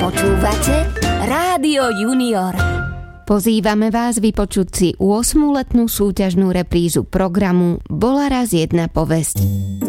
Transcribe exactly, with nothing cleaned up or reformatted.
Počúvate Rádio Junior. Pozývame vás vypočuť si ôsmu letnú súťažnú reprízu programu Bola raz jedna povesť.